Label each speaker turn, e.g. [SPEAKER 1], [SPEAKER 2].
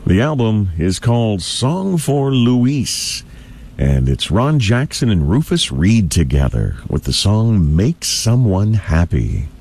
[SPEAKER 1] The album is called Song for Luis, and it's Ron Jackson and Rufus Reid together with the song Make Someone Happy.